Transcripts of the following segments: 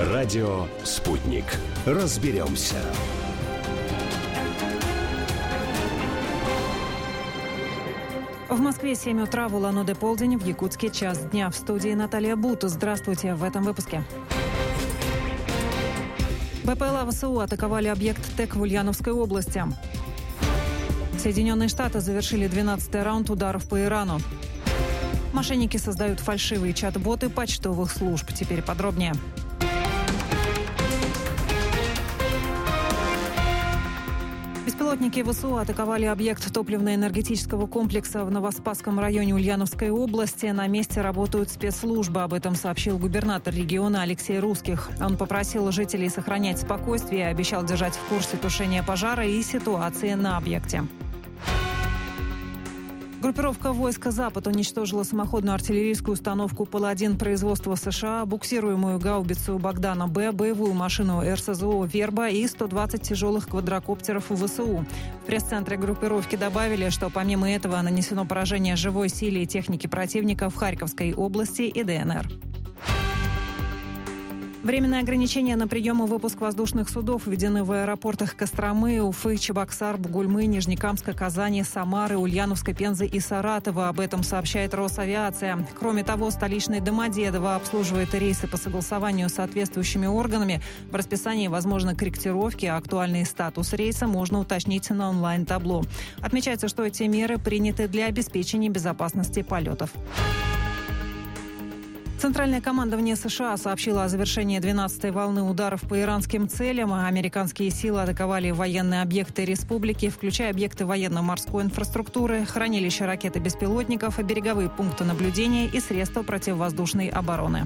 Радио «Спутник». Разберемся. В Москве 7 утра, в Улан-Удэ полдень, в Якутске час дня. В студии Наталья Бут. Здравствуйте в этом выпуске. БПЛА ВСУ атаковали объект ТЭК в Ульяновской области. Соединенные Штаты завершили 12-й раунд ударов по Ирану. Мошенники создают фальшивые чат-боты почтовых служб. Теперь подробнее. Беспилотники ВСУ атаковали объект топливно-энергетического комплекса в Новоспасском районе Ульяновской области. На месте работают спецслужбы. Об этом сообщил губернатор региона Алексей Русских. Он попросил жителей сохранять спокойствие и обещал держать в курсе тушения пожара и ситуации на объекте. Группировка войска «Запад» уничтожила самоходную артиллерийскую установку «Паладин» производства США, буксируемую гаубицу «Богдана-Б», боевую машину РСЗО «Верба» и 120 тяжелых квадрокоптеров ВСУ. В пресс-центре группировки добавили, что помимо этого нанесено поражение живой силе и технике противника в Харьковской области и ДНР. Временные ограничения на прием и выпуск воздушных судов введены в аэропортах Костромы, Уфы, Чебоксар, Бугульмы, Нижнекамска, Казани, Самары, Ульяновска, Пензы и Саратова. Об этом сообщает Росавиация. Кроме того, столичный Домодедово обслуживает рейсы по согласованию с соответствующими органами. В расписании возможны корректировки, а актуальный статус рейса можно уточнить на онлайн-табло. Отмечается, что эти меры приняты для обеспечения безопасности полетов. Центральное командование США сообщило о завершении 12-й волны ударов по иранским целям. Американские силы атаковали военные объекты республики, включая объекты военно-морской инфраструктуры, хранилища ракет и беспилотников, береговые пункты наблюдения и средства противовоздушной обороны.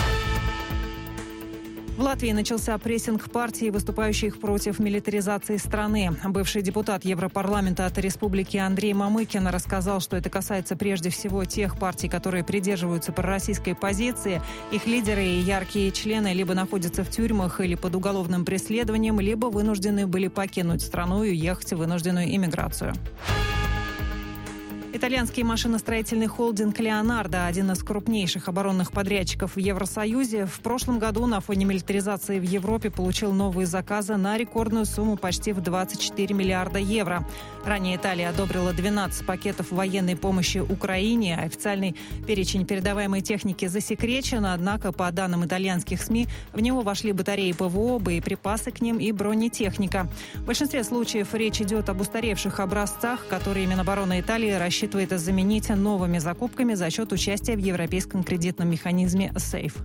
В Латвии начался прессинг партий, выступающих против милитаризации страны. Бывший депутат Европарламента от республики Андрей Мамыкин рассказал, что это касается прежде всего тех партий, которые придерживаются пророссийской позиции. Их лидеры и яркие члены либо находятся в тюрьмах или под уголовным преследованием, либо вынуждены были покинуть страну и уехать в вынужденную иммиграцию. Итальянский машиностроительный холдинг «Леонардо», один из крупнейших оборонных подрядчиков в Евросоюзе, в прошлом году на фоне милитаризации в Европе получил новые заказы на рекордную сумму почти в 24 миллиарда евро. Ранее Италия одобрила 12 пакетов военной помощи Украине. Официальный перечень передаваемой техники засекречен, однако, по данным итальянских СМИ, в него вошли батареи ПВО, боеприпасы к ним и бронетехника. В большинстве случаев речь идет об устаревших образцах, которые Минобороны Италии рассчитывает заменить новыми закупками за счет участия в европейском кредитном механизме «Сейф».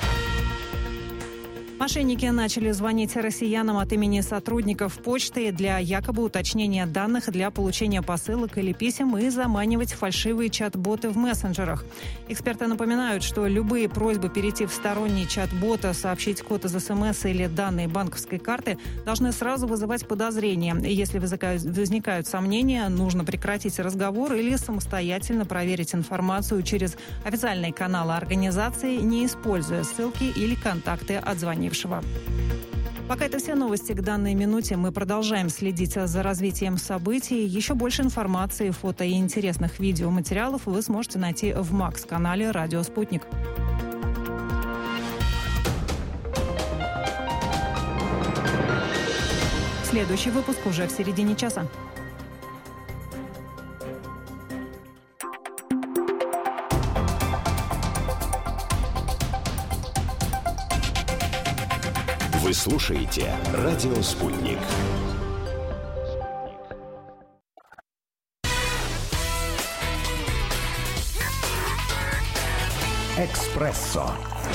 Мошенники начали звонить россиянам от имени сотрудников почты для якобы уточнения данных для получения посылок или писем и заманивать фальшивые чат-боты в мессенджерах. Эксперты напоминают, что любые просьбы перейти в сторонний чат-бота, сообщить код из СМС или данные банковской карты должны сразу вызывать подозрения. И если возникают сомнения, нужно прекратить разговор или самостоятельно проверить информацию через официальные каналы организации, не используя ссылки или контакты от звонившего. Пока это все новости к данной минуте. Мы продолжаем следить за развитием событий. Еще больше информации, фото и интересных видеоматериалов вы сможете найти в МАКС-канале «Радио Спутник». Следующий выпуск уже в середине часа. Вы слушаете «Радио Спутник». «Экспрессо».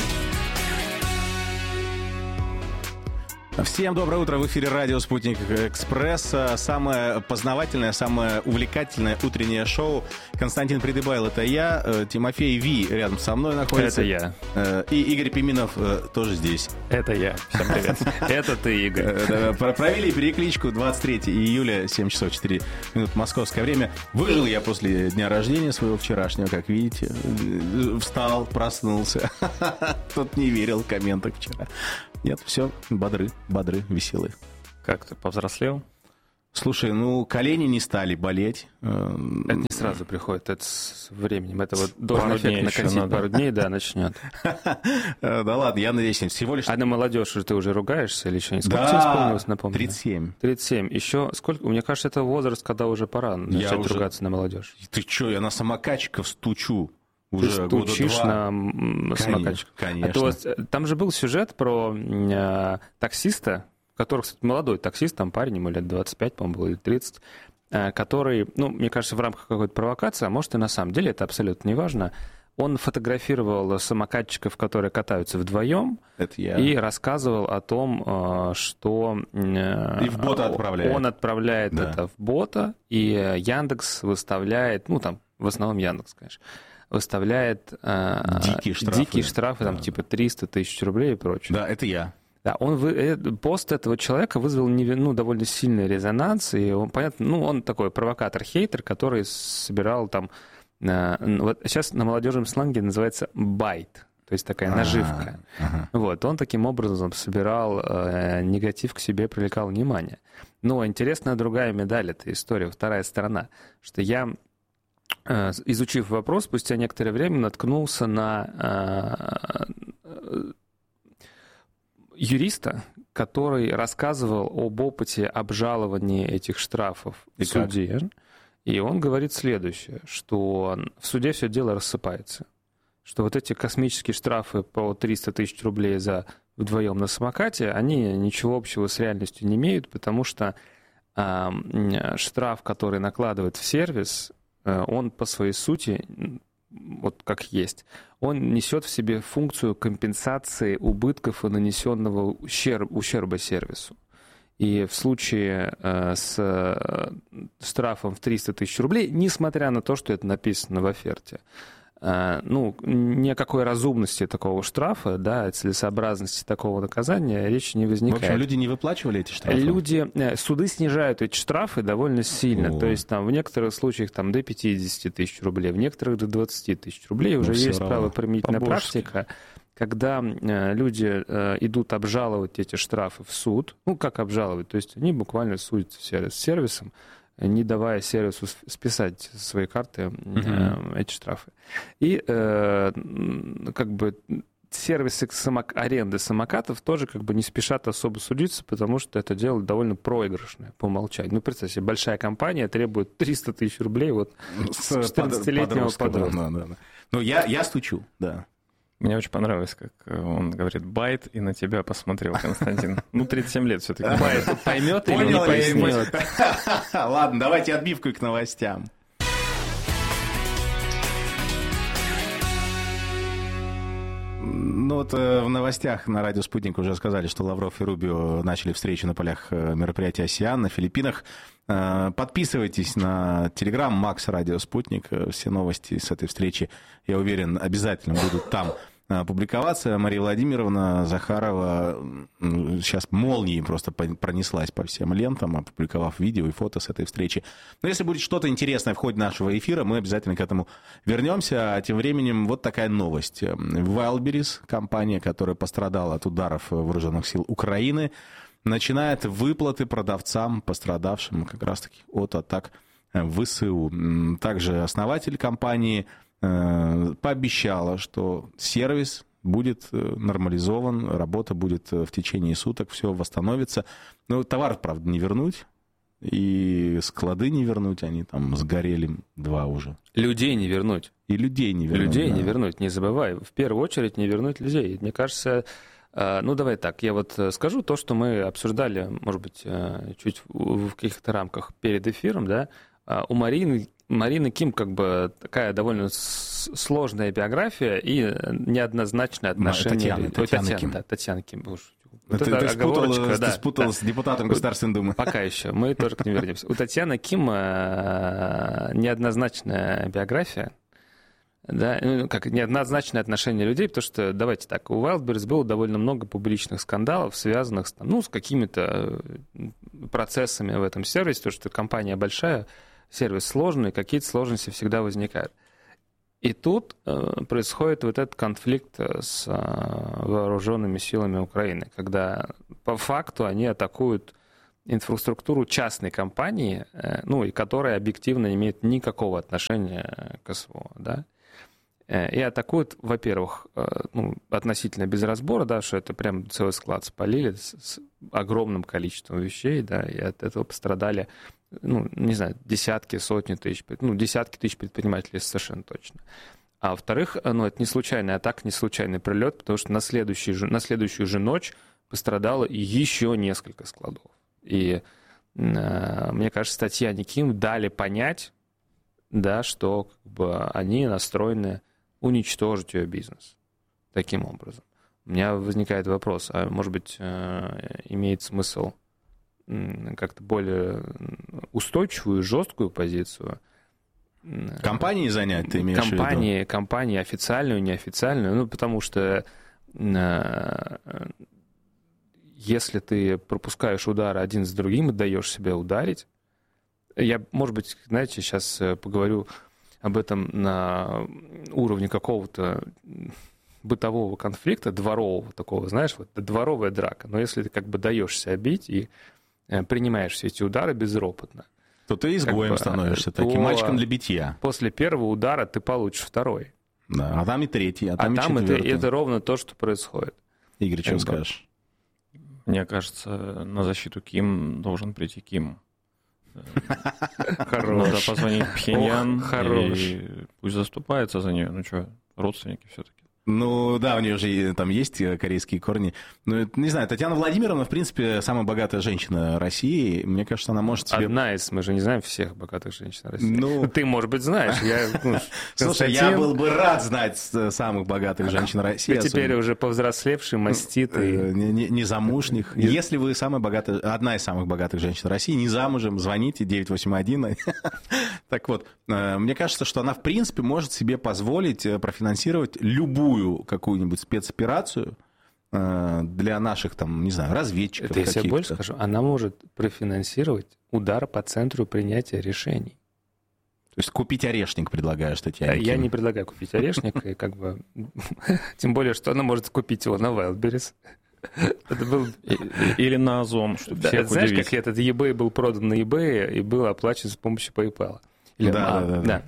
Всем доброе утро. В эфире радио «Спутник Экспресс». Самое познавательное, самое увлекательное утреннее шоу. Константин Придыбайло — это я. Тимофей Ви рядом со мной находится. Это я. И Игорь Пименов тоже здесь. Это я. Всем привет. Это ты, Игорь. Провели перекличку 23 июля, 7 часов 4 минуты московское время. Выжил я после дня рождения своего вчерашнего, как видите. Встал, проснулся. Тот не верил в комментах вчера. Нет, все, бодры, веселые. Как ты, повзрослел? Слушай, колени не стали болеть. Это не сразу приходит, это с временем. Это вот должен эффект накатить пару дней, да, начнет. Да ладно, я надеюсь, всего лишь... А на молодежь ты уже ругаешься или еще не? Сколько тебе исполнилось, напомню? 37. 37. Еще сколько? Мне кажется, это возраст, когда уже пора начать ругаться на молодежь. Ты что, я на самокатчиков стучу. Уже ты стучишь на самокатчиках? Конечно. Там же был сюжет про таксиста, который, кстати, молодой таксист, там парень, ему лет 25, по-моему, было, или 30, который, мне кажется, в рамках какой-то провокации, а может и на самом деле, это абсолютно не важно, он фотографировал самокатчиков, которые катаются вдвоем, и рассказывал о том, что и в бота отправляет. Он отправляет это в бота, и Яндекс выставляет, там в основном Яндекс, конечно, выставляет дикие штрафы, там типа 300 тысяч рублей и прочее. Да, это я. Да, пост этого человека вызвал довольно сильный резонанс, и он, понятно, он такой провокатор-хейтер, который собирал там, вот сейчас на молодежном сленге называется байт, то есть такая наживка. Вот, он таким образом собирал негатив к себе, привлекал внимание. Но интересная другая медаль этой истории, вторая сторона, что я, изучив вопрос, спустя некоторое время наткнулся на юриста, который рассказывал об опыте обжалования этих штрафов в суде. И он говорит следующее, что в суде все дело рассыпается. Что вот эти космические штрафы по 300 тысяч рублей за вдвоем на самокате, они ничего общего с реальностью не имеют, потому что штраф, который накладывает в сервис, он по своей сути, вот как есть, он несет в себе функцию компенсации убытков и нанесенного ущерба сервису. И в случае с штрафом в 300 тысяч рублей, несмотря на то, что это написано в оферте, ни о какой разумности такого штрафа, целесообразности такого наказания речи не возникает. В общем, люди не выплачивали эти штрафы? Суды снижают эти штрафы довольно сильно. То есть там в некоторых случаях до 50 тысяч рублей, в некоторых до 20 тысяч рублей. Уже есть правоприменительная практика, когда люди идут обжаловать эти штрафы в суд. Как обжаловать? То есть они буквально судятся с сервисом, не давая сервису списать со своей карты эти штрафы. И сервисы аренды самокатов тоже не спешат особо судиться, потому что это дело довольно проигрышное по умолчанию. Представьте себе, большая компания требует 300 тысяч рублей с 14-летнего подростка. Я стучу, да. Мне очень понравилось, как он говорит «байт» и на тебя посмотрел, Константин. 37 лет все-таки. Байт поймет или не поймет? Ладно, давайте отбивку к новостям. В новостях на радио «Спутник» уже сказали, что Лавров и Рубио начали встречу на полях мероприятия «Осиан» на Филиппинах. Подписывайтесь на Телеграм «Макс Радио Спутник». Все новости с этой встречи, я уверен, обязательно будут там публиковаться. Мария Владимировна Захарова сейчас молнией просто пронеслась по всем лентам, опубликовав видео и фото с этой встречи. Но если будет что-то интересное в ходе нашего эфира, мы обязательно к этому вернемся. А тем временем вот такая новость. Wildberries, компания, которая пострадала от ударов вооруженных сил Украины, начинает выплаты продавцам, пострадавшим как раз-таки от атак ВСУ. Также основатель компании пообещала, что сервис будет нормализован, работа будет в течение суток, все восстановится. Но товар, правда, не вернуть, и склады не вернуть, они там сгорели 2 уже. Людей не вернуть. И людей не вернуть. Людей не вернуть, не забывай. В первую очередь не вернуть людей. Мне кажется, давай так, я скажу то, что мы обсуждали, может быть, чуть в каких-то рамках перед эфиром, да, у Марины Ким такая довольно сложная биография и неоднозначное отношение. Татьяна Ким. Ты спуталась с депутатом Государственной Думы. Пока еще, мы тоже к ним вернемся. У Татьяны Ким неоднозначная биография, неоднозначное отношение людей, потому что, давайте так, у Wildberries было довольно много публичных скандалов, связанных с какими-то процессами в этом сервисе, потому что компания большая, сервис сложный, какие-то сложности всегда возникают. И тут происходит этот конфликт с вооруженными силами Украины, когда по факту они атакуют инфраструктуру частной компании, ну, и которая объективно не имеет никакого отношения к СВО, да, и атакуют, во-первых, ну, относительно без разбора, да, что это прям целый склад спалили с огромным количеством вещей, да, и от этого пострадали, ну, не знаю, десятки, сотни тысяч, ну, десятки тысяч предпринимателей совершенно точно. А во-вторых, ну, это не случайная атака, не случайный прилет, потому что на следующую же ночь пострадало еще несколько складов. И мне кажется, Татьяне Ким дали понять, да, что как бы они настроены уничтожить ее бизнес таким образом. У меня возникает вопрос, а может быть, имеет смысл как-то более устойчивую, жесткую позицию? Компании занять, ты имеешь в виду? Компании официальную, неофициальную, ну, потому что если ты пропускаешь удары один за другим и даешь себя ударить, я, может быть, знаете, сейчас поговорю об этом на уровне какого-то бытового конфликта, дворового такого, знаешь, вот дворовая драка. Но если ты как бы даешься бить и принимаешь все эти удары безропотно, то ты изгоем становишься, таким мальчиком для битья. После первого удара ты получишь второй. Да, а там и третий, а там и там четвертый. Это ровно то, что происходит. Игорь, что скажешь? Мне кажется, на защиту Ким должен прийти Ким. Надо позвонить в Пхеньян, и пусть заступается за нее. Ну что, родственники все-таки. Ну да, у нее же там есть корейские корни. Ну, не знаю, Татьяна Владимировна, в принципе, самая богатая женщина России. Мне кажется, она может себе... Одна из, мы же не знаем всех богатых женщин России. Ну... Ты, может быть, знаешь. Слушай, я был бы рад знать самых богатых женщин России. Ты теперь уже повзрослевший, маститый. Незамужних. Если вы одна из самых богатых женщин России, не замужем, звоните 981. Так вот, мне кажется, что она, в принципе, может себе позволить профинансировать любую какую-нибудь спецоперацию для наших, там, не знаю, разведчиков. Это я тебе больше скажу. Она может профинансировать удар по центру принятия решений. То есть купить орешник предлагаешь, Татьяна? Я не предлагаю купить орешник, и как бы... Тем более, что она может купить его на Wildberries. Или на Озон, чтобы всех удивить. Знаешь, как этот eBay был продан на eBay и был оплачен с помощью PayPal? Да.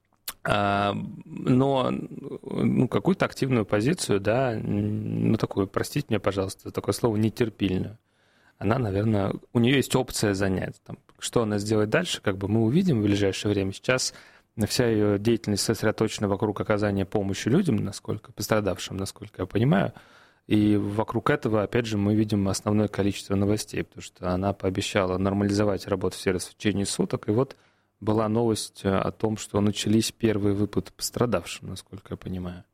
Но какую-то активную позицию, да, ну такую, простите меня, пожалуйста, такое слово нетерпильную, она, наверное, у нее есть опция занять. Там, что она сделает дальше, как бы мы увидим в ближайшее время. Сейчас вся ее деятельность сосредоточена вокруг оказания помощи людям, пострадавшим, насколько я понимаю. И вокруг этого, опять же, мы видим основное количество новостей, потому что она пообещала нормализовать работу в сервисе в течение суток, и вот была новость о том, что начались первые выплаты пострадавшим, насколько я понимаю.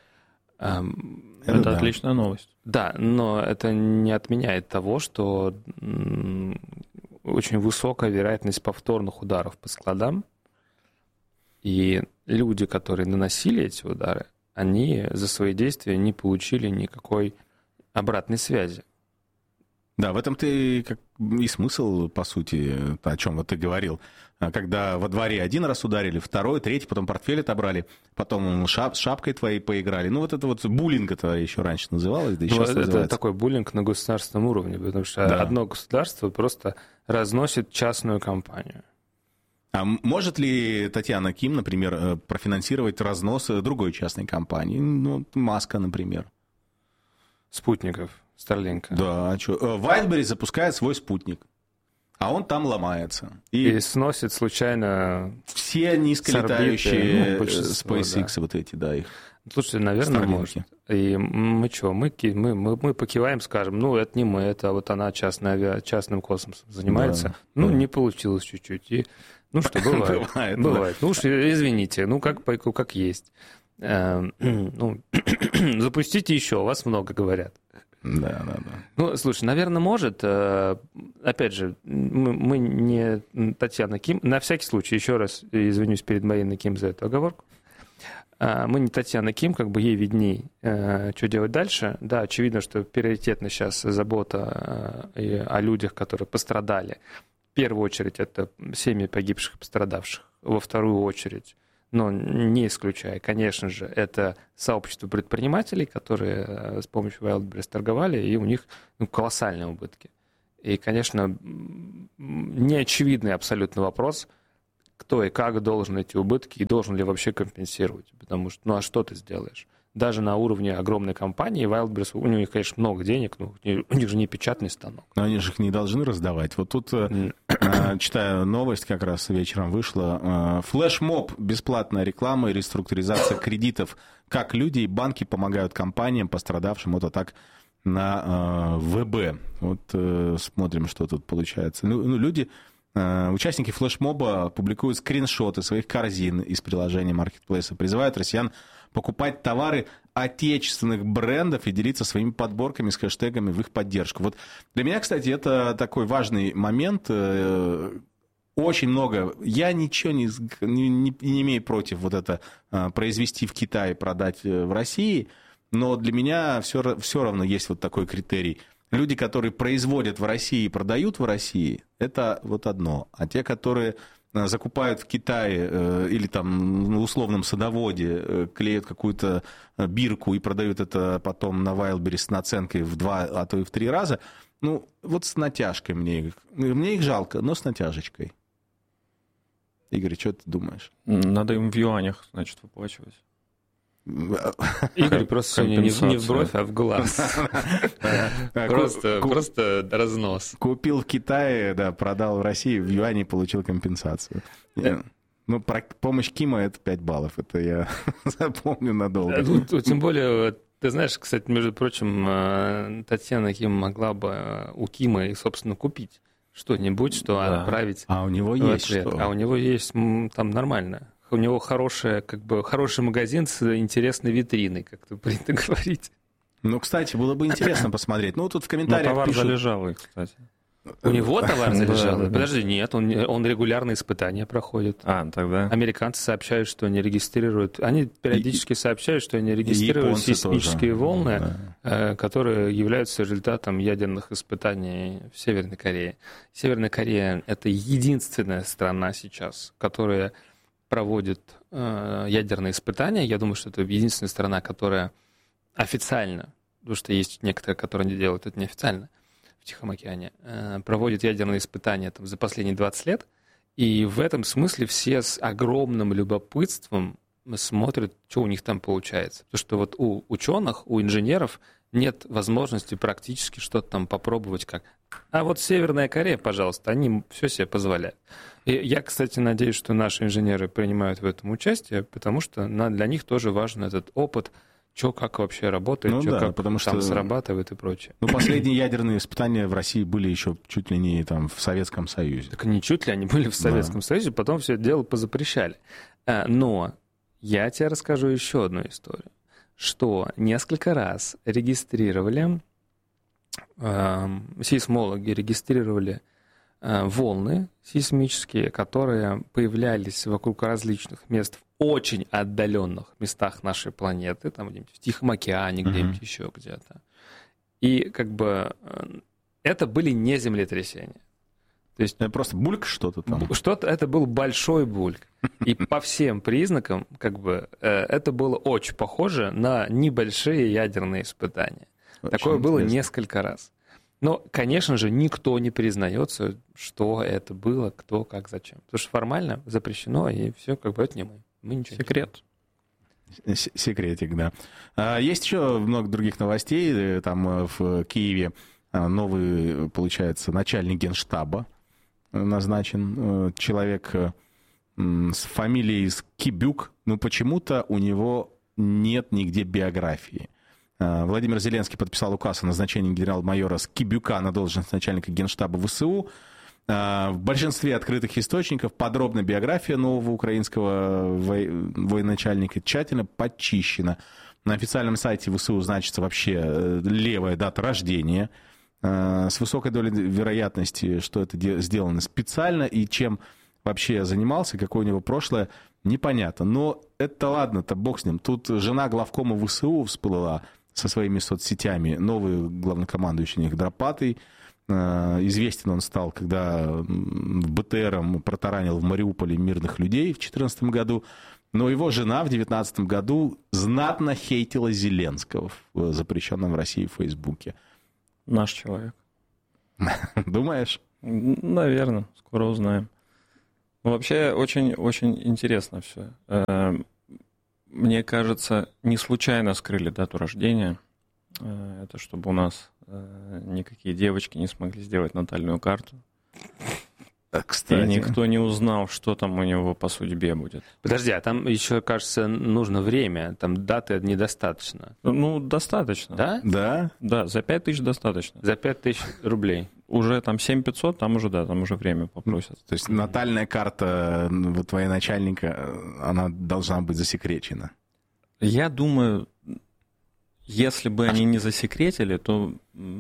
Это отличная новость. Да, но это не отменяет того, что очень высокая вероятность повторных ударов по складам, и люди, которые наносили эти удары, они за свои действия не получили никакой обратной связи. Да, в этом-то и смысл, по сути, о чем вот ты говорил. Когда во дворе один раз ударили, второй, третий, потом портфель отобрали, потом с шапкой твоей поиграли. Ну, вот это вот буллинг это еще раньше называлось, да и сейчас называется. Это такой буллинг на государственном уровне, потому что одно государство просто разносит частную компанию. А может ли Татьяна Ким, например, профинансировать разнос другой частной компании? Ну, Маска, например. Спутников, Старлинка. Да, а что? Wildberries запускает свой спутник, а он там ломается. И сносит случайно... Все низколетающие SpaceX, вот эти, да, их. Слушайте, наверное, может. И мы что, мы покиваем, скажем, ну, это не мы, это вот она частным космосом занимается. Да, ну, не получилось чуть-чуть. И, ну, что, бывает. Бывает. Ну, уж извините, ну, как есть. Запустите еще, у вас много говорят. Да. Ну, слушай, наверное, может. Опять же, мы не Татьяна Ким. На всякий случай, еще раз извинюсь перед Мариной Ким за эту оговорку. Мы не Татьяна Ким, как бы ей видней, что делать дальше. Да, очевидно, что приоритетно сейчас забота о людях, которые пострадали. В первую очередь это семьи погибших и пострадавших. Во вторую очередь, но не исключая, конечно же, это сообщество предпринимателей, которые с помощью Wildberries торговали, и у них колоссальные убытки. И, конечно, неочевидный абсолютно вопрос, кто и как должен эти убытки и должен ли вообще компенсировать. Потому что, ну а что ты сделаешь? Даже на уровне огромной компании Wildberries, у них, конечно, много денег, но у них же не печатный станок. Но они же их не должны раздавать. Вот тут, читаю новость, как раз вечером вышла. Флешмоб, бесплатная реклама и реструктуризация кредитов. Как люди и банки помогают компаниям, пострадавшим от атак на ВБ. Вот смотрим, что тут получается. Люди... Участники флешмоба публикуют скриншоты своих корзин из приложения маркетплейса, призывают россиян покупать товары отечественных брендов и делиться своими подборками с хэштегами в их поддержку. Вот для меня, кстати, это такой важный момент. Очень много. Я ничего не имею против вот это произвести в Китае, продать в России, но для меня все равно есть вот такой критерий. Люди, которые производят в России и продают в России, это вот одно. А те, которые закупают в Китае или там на условном садоводе, клеят какую-то бирку и продают это потом на Wildberries с наценкой в 2, а то и в 3 раза, ну, вот с натяжкой мне их жалко, но с натяжечкой. Игорь, что ты думаешь? Надо им в юанях, значит, выплачивать. Игорь просто не в бровь, а в глаз. Просто разнос. Купил в Китае, да, продал в России, в юане получил компенсацию. Ну, помощь Кима — это 5 баллов. Это я запомню надолго. Тем более, ты знаешь, кстати, между прочим, Татьяна Ким могла бы у Кима и, собственно, купить что-нибудь, что отправить. А у него есть что? А у него есть там нормально. У него хороший магазин с интересной витриной, как тут принято говорить. Ну, кстати, было бы интересно посмотреть. Ну, тут в комментариях товар пишут... залежалый, кстати. У него товар залежалый? Подожди, нет, он регулярные испытания проходит. Тогда... Американцы сообщают, что они регистрируют... Они периодически сообщают, что они регистрируют сейсмические волны, которые являются результатом ядерных испытаний в Северной Корее. Северная Корея — это единственная страна сейчас, которая проводит ядерные испытания. Я думаю, что это единственная страна, которая официально, потому что есть некоторые, которые не делают это неофициально, в Тихом океане, проводит ядерные испытания там, за последние 20 лет. И в этом смысле все с огромным любопытством смотрят, что у них там получается. Потому что вот у ученых, у инженеров нет возможности практически что-то там попробовать как. А вот Северная Корея, пожалуйста, они все себе позволяют. И я, кстати, надеюсь, что наши инженеры принимают в этом участие, потому что для них тоже важен этот опыт, что как вообще работает, как потому там что... срабатывает и прочее. Ну, последние ядерные испытания в России были еще чуть ли не там в Советском Союзе. Так не чуть ли, они были в Советском Союзе, потом все это дело позапрещали. Но я тебе расскажу еще одну историю, что несколько раз регистрировали, сейсмологи регистрировали волны сейсмические, которые появлялись вокруг различных мест в очень отдаленных местах нашей планеты, там где-нибудь в Тихом океане, где-нибудь еще где-то. И как бы это были не землетрясения. То есть это просто бульк что-то там? Что-то, это был большой бульк. И по всем признакам как бы это было очень похоже на небольшие ядерные испытания. Очень такое было несколько раз. Но, конечно же, никто не признается, что это было, кто, как, зачем. Потому что формально запрещено, и все, как бы это не мы. Мы ничего Секрет. Секретик, да. Есть еще много других новостей. Там в Киеве новый, получается, начальник Генштаба назначен. Человек с фамилией Скибюк, но почему-то у него нет нигде биографии. Владимир Зеленский подписал указ о назначении генерал-майора Скибюка на должность начальника Генштаба ВСУ. В большинстве открытых источников подробная биография нового украинского военачальника тщательно подчищена. На официальном сайте ВСУ значится вообще левая дата рождения, с высокой долей вероятности, что это сделано специально, и чем вообще занимался, какое у него прошлое, непонятно. Но это ладно-то, бог с ним. Тут жена главкома ВСУ всплыла со своими соцсетями, новый главнокомандующий у них Дропатый. Известен он стал, когда БТРом протаранил в Мариуполе мирных людей в 2014 году. Но его жена в 2019 году знатно хейтила Зеленского в запрещенном в России Фейсбуке. Наш человек. Думаешь? Наверное, скоро узнаем. Ну, вообще, очень интересно все. Мне кажется, не случайно скрыли дату рождения. Это чтобы у нас никакие девочки не смогли сделать натальную карту. Кстати. И никто не узнал, что там у него по судьбе будет. Подожди, а там еще, кажется, нужно время. Там даты недостаточно. Ну, достаточно. Да? Да? Да, за 5000 достаточно. За 5000 рублей. Уже там 7500, там уже время попросят. То есть натальная карта твоего начальника, она должна быть засекречена. Я думаю, если бы они не засекретили, то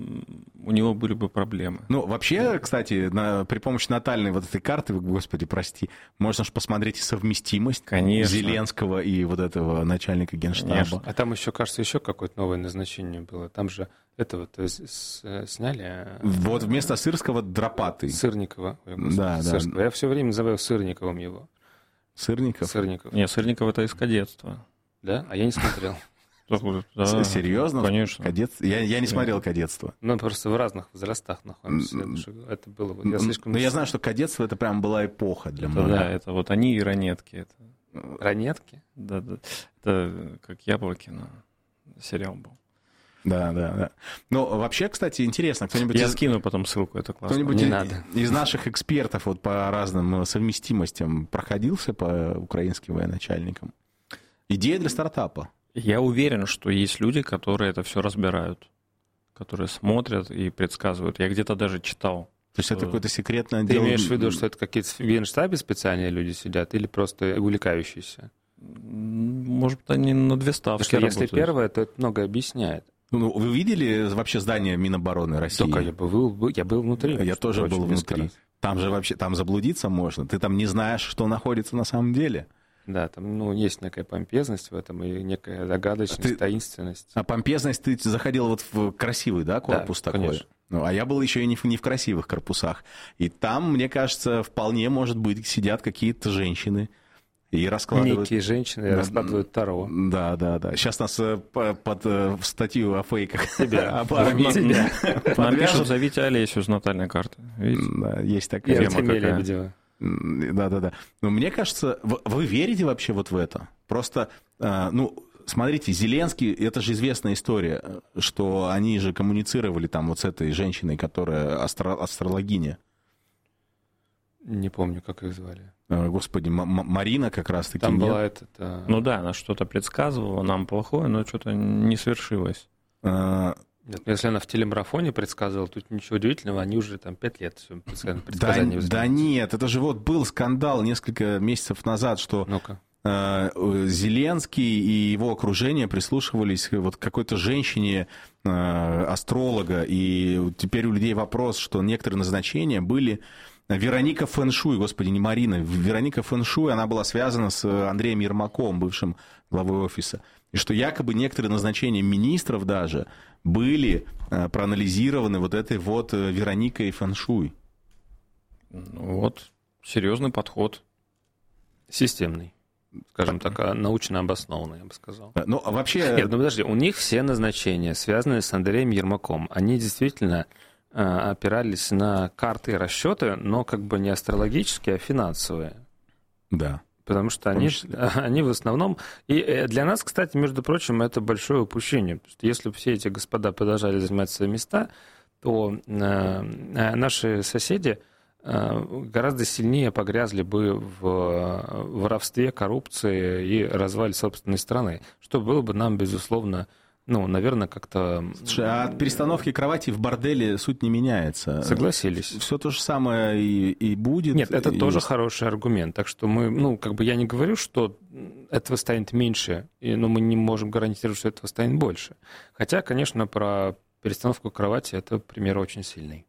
у него были бы проблемы. Ну, вообще, кстати, при помощи натальной вот этой карты, господи, прости, можно же посмотреть и совместимость Конечно. Зеленского и вот этого начальника Генштаба. Конечно. А там еще, кажется, еще какое-то новое назначение было. Там же этого сняли. Вот вместо Сырского Дропатый. Сырникова. Ой, господи, Да. Сырского. Я все время называю Сырниковым его. Сырников? Сырников. Не, Сырников это из кадетства. Да? А я не смотрел. Да, Серьезно? Конечно. Я не смотрел «Кадетство». Мы просто в разных возрастах находимся. Это было... Я слишком... Но я знаю, что «Кадетство» — это прям была эпоха для Да, многих. это вот они и ранетки. Это, Ранетки? да, это как Яблокино сериал был. Да. Ну, вообще, кстати, интересно, кто-нибудь Я скину потом ссылку, это классно. кто-нибудь Не надо. из наших экспертов вот по разным совместимостям проходился по украинским военачальникам? Идея для стартапа. Я уверен, что есть люди, которые это все разбирают, которые смотрят и предсказывают. Я где-то даже читал. То есть это какое-то секретное Ты дело. имеешь в виду, что это какие-то в Генштабе специальные люди сидят или просто увлекающиеся? Может быть, они на две ставки Потому что если работают. первое, то это многое объясняет. Ну, вы видели вообще здание Минобороны России? Только я был внутри. Я тоже был внутри. Там же вообще, там заблудиться можно. Ты там не знаешь, что находится на самом деле. Да, там есть некая помпезность в этом и некая загадочность, таинственность. А помпезность, ты заходил вот в красивый, да, корпус Да, такой? конечно. Ну, а я был еще и не в красивых корпусах. И там, мне кажется, вполне, может быть, сидят какие-то женщины и раскладывают... Некие женщины раскладывают таро. Да. Сейчас нас под статью о фейках Тебя. об армии Тебя. Нам пишут, зовите Олесю с натальной карты. Видите? Да, есть И такая Тема Артемия какая. Лебедева. Да. Но мне кажется, вы верите вообще вот в это? Просто, смотрите, Зеленский, это же известная история, что они же коммуницировали там вот с этой женщиной, которая астрологиня. Не помню, как ее звали. Господи, Марина как раз-таки. Там нет? была Ну да, она что-то предсказывала нам плохое, но что-то не свершилось. Нет, если она в телемарафоне предсказывала, тут ничего удивительного, они уже там 5 лет всё предсказания Да нет, это же вот был скандал несколько месяцев назад, что Ну-ка. Зеленский и его окружение прислушивались вот к какой-то женщине астролога, и теперь у людей вопрос, что некоторые назначения были... Вероника Фэншуй, господи, не Марина, Вероника Фэншуй, она была связана с Андреем Ермаковым, бывшим главой офиса. И что якобы некоторые назначения министров даже были проанализированы вот этой вот Вероникой Фэншуй. Ну вот, серьезный подход. Системный. Скажем так, научно обоснованный, я бы сказал. Ну, а вообще... Нет, ну подожди, у них все назначения, связанные с Андреем Ермаком, они действительно опирались на карты и расчеты, но как бы не астрологические, а финансовые. Да. Потому что они в основном... И для нас, кстати, между прочим, это большое упущение. Потому что если бы все эти господа продолжали занимать свои места, то наши соседи гораздо сильнее погрязли бы в воровстве, коррупции и развале собственной страны, что было бы нам, безусловно, наверное, как-то... Слушай, а от перестановки кровати в борделе суть не меняется. Согласились. Все то же самое и будет. Нет, это и тоже есть. хороший аргумент. Так что мы, я не говорю, что этого станет меньше, но мы не можем гарантировать, что этого станет больше. Хотя, конечно, про перестановку кровати это пример очень сильный.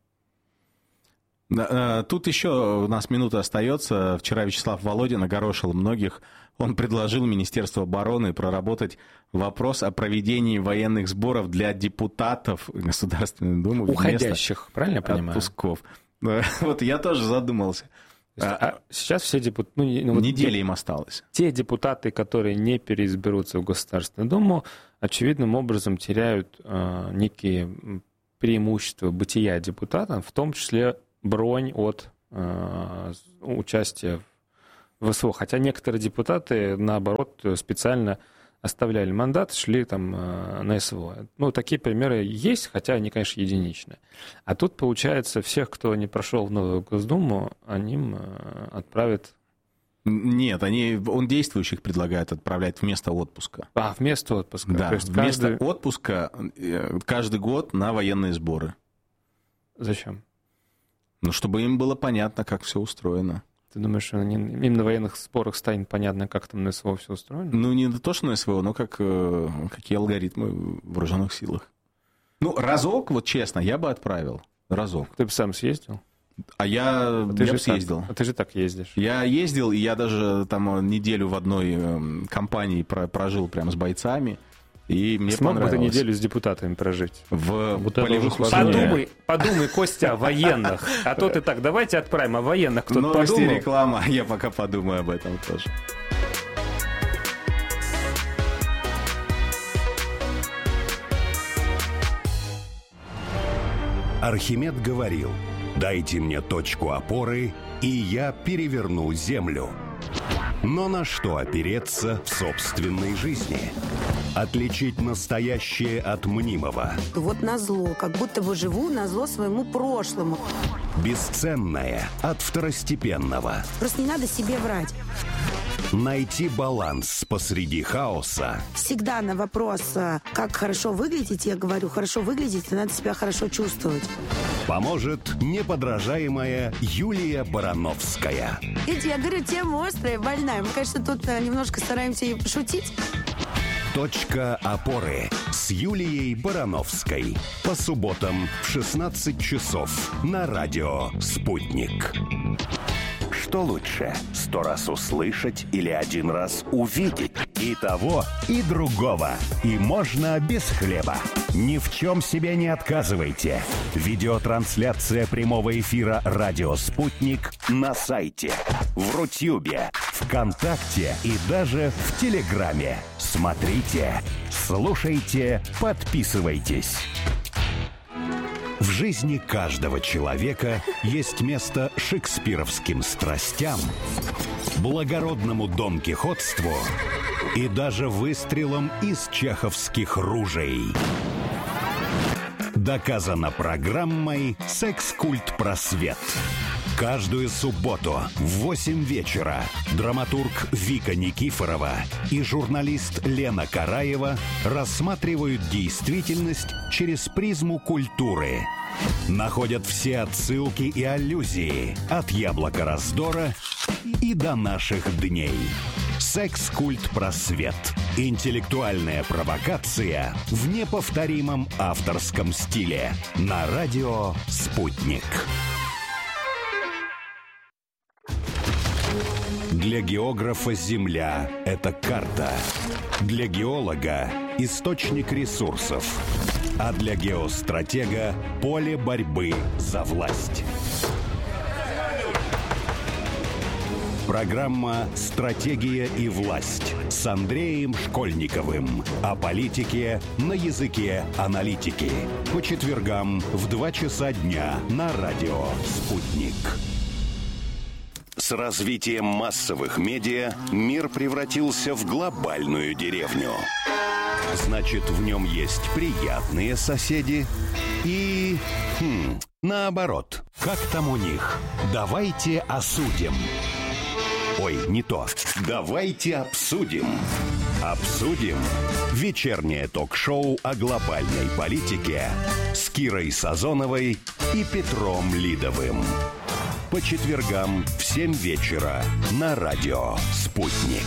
Тут еще у нас минута остается. Вчера Вячеслав Володин огорошил многих. Он предложил Министерству обороны проработать вопрос о проведении военных сборов для депутатов Государственной Думы. Уходящих, правильно я понимаю? Отпусков. Вот я тоже задумался. Сейчас все депутаты... Неделя им осталось. Те депутаты, которые не переизберутся в Государственную Думу, очевидным образом теряют некие преимущества бытия депутатом, в том числе бронь от участия в СВО. Хотя некоторые депутаты, наоборот, специально оставляли мандат, шли там на СВО. Ну, такие примеры есть, хотя они, конечно, единичные. А тут, получается, всех, кто не прошел в новую Госдуму, они отправят... Нет, он действующих предлагает отправлять вместо отпуска. Вместо отпуска. Да, то есть вместо отпуска каждый год на военные сборы. Зачем? Ну, чтобы им было понятно, как все устроено. Ты думаешь, что им на военных спорах станет понятно, как там на СВО все устроено? Ну, не то, что на СВО, но какие алгоритмы в вооруженных силах. Ну, разок, вот честно, я бы отправил. Разок. Ты бы сам съездил? Я бы съездил. Ты же так ездишь. Я ездил, и я даже там неделю в одной компании прожил прямо с бойцами. И мне смог понравилось. бы ты неделю с депутатами прожить? В полевых условиях. Подумай, Костя, о военных. А то ты так, давайте отправим о военных. Кто-то Новости, подумал. реклама. Я пока подумаю об этом тоже. Архимед говорил: «Дайте мне точку опоры, и я переверну землю». Но на что опереться в собственной жизни? Отличить настоящее от мнимого. Вот назло, как будто бы живу назло своему прошлому. Бесценное от второстепенного. Просто не надо себе врать. Найти баланс посреди хаоса. Всегда на вопрос, как хорошо выглядеть, я говорю, хорошо выглядеть, и надо себя хорошо чувствовать. Поможет неподражаемая Юлия Барановская. Видите, я говорю, тема острая, больная. Мы, конечно, тут немножко стараемся и пошутить. Точка опоры с Юлией Барановской. По субботам в 16 часов на радио «Спутник». Что лучше, 100 раз услышать или 1 раз увидеть? И того, и другого. И можно без хлеба. Ни в чем себе не отказывайте. Видеотрансляция прямого эфира «Радио Спутник» на сайте, в Рутюбе, ВКонтакте и даже в Телеграме. Смотрите, слушайте, подписывайтесь. В жизни каждого человека есть место шекспировским страстям, благородному донкихотству и даже выстрелам из чеховских ружей. Доказано программой «Секс-культ Просвет». Каждую субботу в 8 вечера драматург Вика Никифорова и журналист Лена Караева рассматривают действительность через призму культуры. Находят все отсылки и аллюзии от «Яблока раздора» и до наших дней. «Секс-культ Просвет». Интеллектуальная провокация в неповторимом авторском стиле. На радио «Спутник». Для географа Земля – это карта. Для геолога – источник ресурсов. А для геостратега – поле борьбы за власть. Программа «Стратегия и власть» с Андреем Школьниковым. О политике на языке аналитики. По четвергам в 2 часа дня на радио «Спутник». С развитием массовых медиа мир превратился в глобальную деревню. Значит, в нем есть приятные соседи и... наоборот. Как там у них? Давайте осудим. Ой, не то. Давайте обсудим. Обсудим. Вечернее ток-шоу о глобальной политике с Кирой Сазоновой и Петром Лидовым. По четвергам в 7 вечера на радио «Спутник».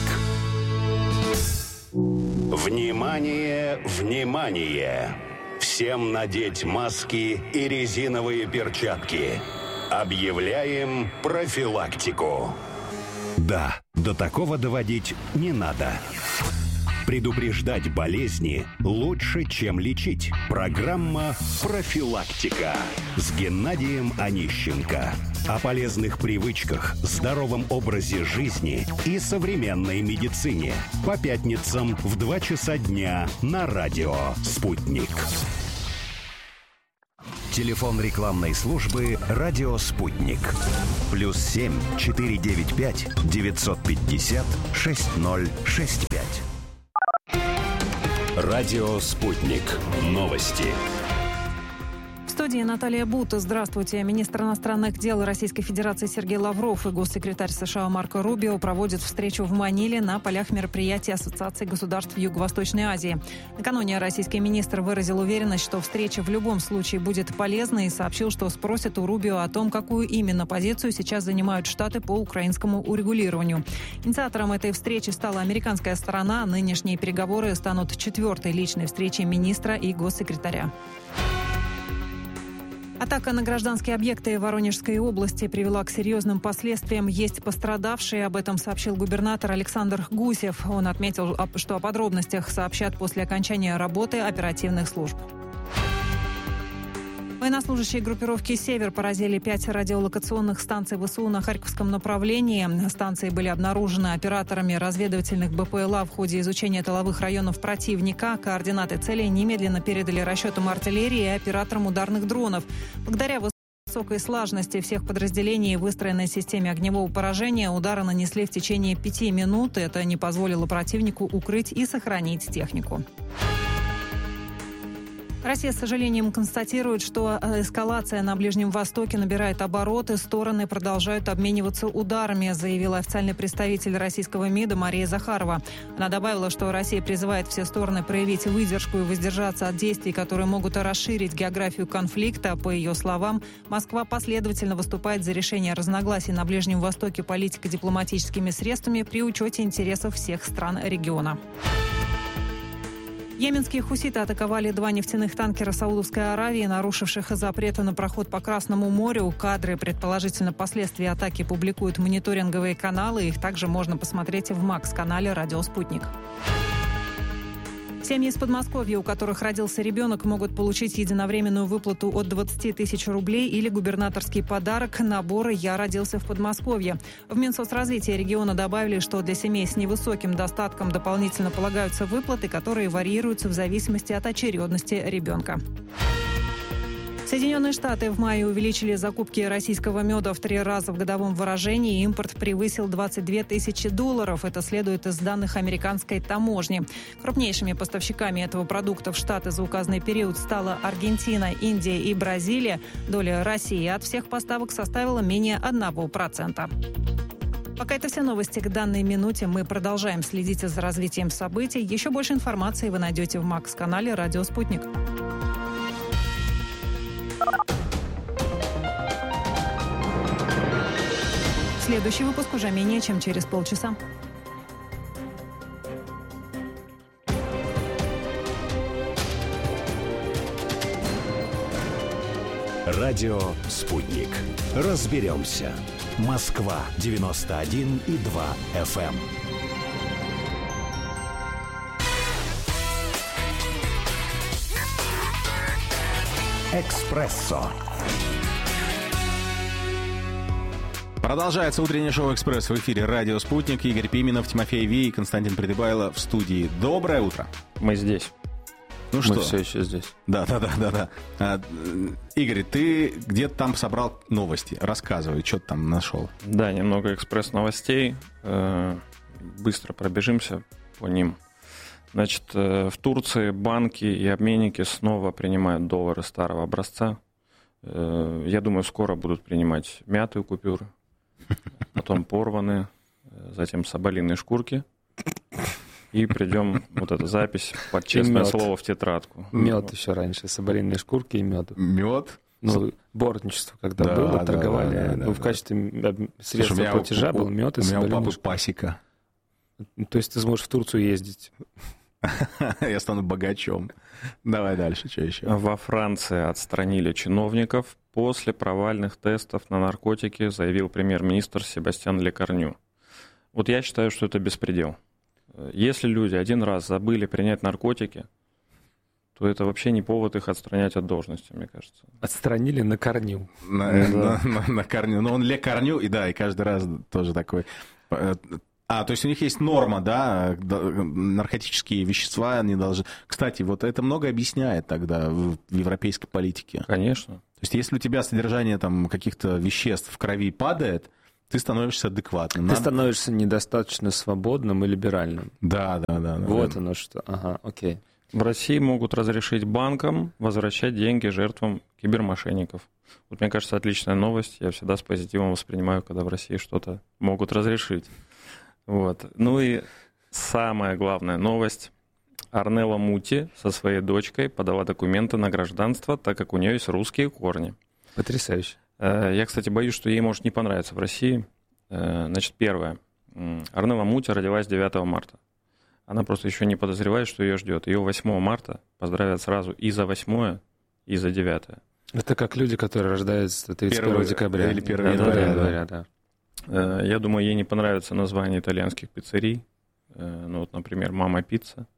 Внимание, внимание! Всем надеть маски и резиновые перчатки. Объявляем профилактику. Да, до такого доводить не надо. Предупреждать болезни лучше, чем лечить. Программа «Профилактика» с Геннадием Онищенко. О полезных привычках, здоровом образе жизни и современной медицине. По пятницам в 2 часа дня на радио «Спутник». Телефон рекламной службы «Радио Спутник». +7 495 950 6065. «Радио Спутник». Новости. В студии Наталья Бута. Здравствуйте. Министр иностранных дел Российской Федерации Сергей Лавров и госсекретарь США Марко Рубио проводят встречу в Маниле на полях мероприятия Ассоциации государств Юго-Восточной Азии. Накануне российский министр выразил уверенность, что встреча в любом случае будет полезной, и сообщил, что спросит у Рубио о том, какую именно позицию сейчас занимают Штаты по украинскому урегулированию. Инициатором этой встречи стала американская сторона. Нынешние переговоры станут 4-й личной встречей министра и госсекретаря. Атака на гражданские объекты Воронежской области привела к серьезным последствиям. Есть пострадавшие, об этом сообщил губернатор Александр Гусев. Он отметил, что о подробностях сообщат после окончания работы оперативных служб. Военнослужащие группировки «Север» поразили 5 радиолокационных станций ВСУ на Харьковском направлении. Станции были обнаружены операторами разведывательных БПЛА в ходе изучения тыловых районов противника. Координаты целей немедленно передали расчетам артиллерии и операторам ударных дронов. Благодаря высокой слаженности всех подразделений и выстроенной системе огневого поражения удары нанесли в течение 5 минут. Это не позволило противнику укрыть и сохранить технику. Россия с сожалением констатирует, что эскалация на Ближнем Востоке набирает обороты, стороны продолжают обмениваться ударами, заявила официальный представитель российского МИДа Мария Захарова. Она добавила, что Россия призывает все стороны проявить выдержку и воздержаться от действий, которые могут расширить географию конфликта. По ее словам, Москва последовательно выступает за решение разногласий на Ближнем Востоке политико-дипломатическими средствами при учете интересов всех стран региона. Йеменские хуситы атаковали 2 нефтяных танкера Саудовской Аравии, нарушивших запреты на проход по Красному морю. Кадры, предположительно, последствия атаки публикуют мониторинговые каналы. Их также можно посмотреть в МАКС-канале «Радио Спутник». Семьи из Подмосковья, у которых родился ребенок, могут получить единовременную выплату от 20 тысяч рублей или губернаторский подарок набора «Я родился в Подмосковье». В Минсоцразвитии региона добавили, что для семей с невысоким достатком дополнительно полагаются выплаты, которые варьируются в зависимости от очередности ребенка. Соединенные Штаты в мае увеличили закупки российского меда в 3 раза в годовом выражении. Импорт превысил $22 тысячи. Это следует из данных американской таможни. Крупнейшими поставщиками этого продукта в Штаты за указанный период стала Аргентина, Индия и Бразилия. Доля России от всех поставок составила менее 1%. Пока это все новости к данной минуте. Мы продолжаем следить за развитием событий. Еще больше информации вы найдете в МАКС-канале «Радио Спутник». Следующий выпуск уже менее чем через полчаса. «Радио Спутник». Разберемся. Москва 91,2 FM. «Экспрессо». Продолжается утреннее шоу «Экспресс» в эфире «Радио Спутник». Игорь Пименов, Тимофей Ви и Константин Придыбайло в студии. Доброе утро. Мы здесь. Ну Мы что? все еще здесь. Да. Игорь, ты где-то там собрал новости. Рассказывай, что ты там нашел. Да, немного экспресс-новостей. Быстро пробежимся по ним. Значит, в Турции банки и обменники снова принимают доллары старого образца. Я думаю, скоро будут принимать мятые купюры, потом порванные, затем соболиные шкурки. И придем, вот эта запись под честное слово в тетрадку. Мед еще раньше, соболиные шкурки и мед. Мед? Ну, бортничество, когда было, торговали. В качестве средства платежа был мед и соболиные шкурки. У меня у папы пасека. То есть ты сможешь в Турцию ездить? Я стану богачом. Давай дальше, что еще? Во Франции отстранили чиновников после провальных тестов на наркотики, заявил премьер-министр Себастьян Лекарню. Вот я считаю, что это беспредел. Если люди один раз забыли принять наркотики, то это вообще не повод их отстранять от должности, мне кажется. Отстранили на корню. На корню. Но он Лекарню, и да, и каждый раз тоже такой... То есть у них есть норма, да, наркотические вещества не должны... Кстати, вот это много объясняет тогда в европейской политике. Конечно. То есть если у тебя содержание там каких-то веществ в крови падает, ты становишься адекватным. Ты становишься недостаточно свободным и либеральным. Да. Вот оно что. Ага, окей. В России могут разрешить банкам возвращать деньги жертвам кибермошенников. Вот, мне кажется, отличная новость. Я всегда с позитивом воспринимаю, когда в России что-то могут разрешить. Вот. Ну и самая главная новость. Орнелла Мути со своей дочкой подала документы на гражданство, так как у нее есть русские корни. Потрясающе. Я, кстати, боюсь, что ей может не понравиться в России. Значит, первое. Орнелла Мути родилась 9 марта. Она просто еще не подозревает, что ее ждет. Ее 8 марта поздравят сразу и за 8, и за 9. Это как люди, которые рождаются 31 декабря. Или 1 января, да. Я думаю, ей не понравится название итальянских пиццерий. Ну вот, например, «Мама Пицца».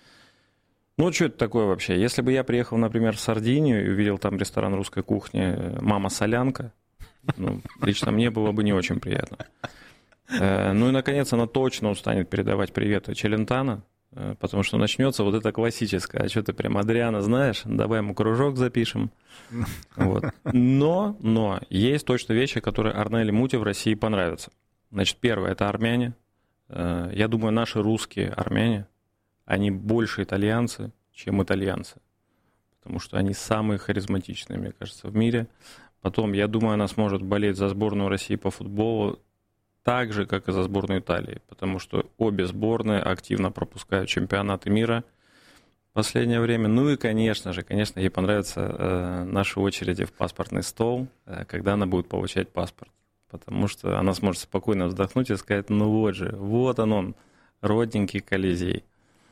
Ну, что это такое вообще? Если бы я приехал, например, в Сардинию и увидел там ресторан русской кухни «Мама Солянка», ну, лично мне было бы не очень приятно. Ну и, наконец, она точно устанет передавать приветы Челентано, потому что начнется вот это классическое. А что ты прям Адриана знаешь? Давай ему кружок запишем. Вот. Но есть точно вещи, которые Орнелле Мути в России понравятся. Значит, первое – это армяне. Я думаю, наши русские армяне, они больше итальянцы, чем итальянцы. Потому что они самые харизматичные, мне кажется, в мире. Потом, я думаю, она сможет болеть за сборную России по футболу так же, как и за сборную Италии. Потому что обе сборные активно пропускают чемпионаты мира в последнее время. Ну и, конечно, ей понравятся наши очереди в паспортный стол, когда она будет получать паспорт. Потому что она сможет спокойно вздохнуть и сказать, ну вот же, вот он, родненький Колизей.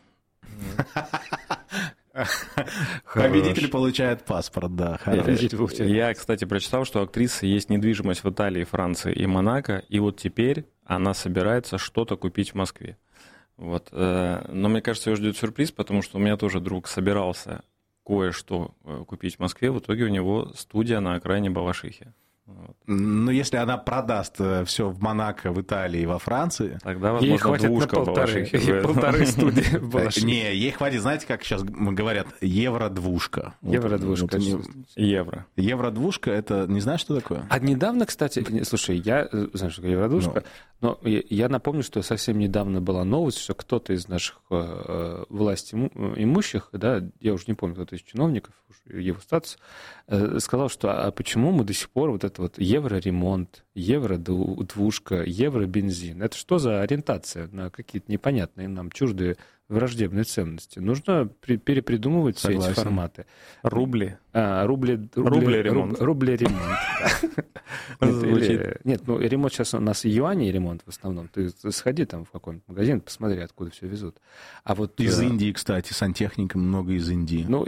Победитель получает паспорт, да. Я, кстати, прочитал, что у актрисы есть недвижимость в Италии, Франции и Монако, и вот теперь она собирается что-то купить в Москве. Вот. Но мне кажется, ее ждет сюрприз, потому что у меня тоже друг собирался кое-что купить в Москве, в итоге у него студия на окраине Балашихи. Вот. Ну, если она продаст все в Монако, в Италии и во Франции... Тогда, возможно, ей хватит двушка на полторы студии в Балашихе. Не, ей хватит, знаете, как сейчас говорят, евро-двушка. Евро-двушка. Евро-двушка, это не знаешь, что такое? А недавно, кстати, слушай, я, знаешь, что евро-двушка, но я напомню, что совсем недавно была новость, что кто-то из наших властимущих, да, я уже не помню, кто-то из чиновников, его статус, сказал, что а почему мы до сих пор вот это вот евро-ремонт, евро-двушка, евро-бензин, это что за ориентация на какие-то непонятные нам чуждые враждебные ценности? Нужно перепридумывать все эти форматы. Рубль-ремонт. Рубль-ремонт. Нет, ну ремонт сейчас у нас юаней ремонт в основном. Ты сходи там в какой-нибудь магазин, посмотри, откуда все везут. А вот из Индии, кстати, сантехника много из Индии. Ну,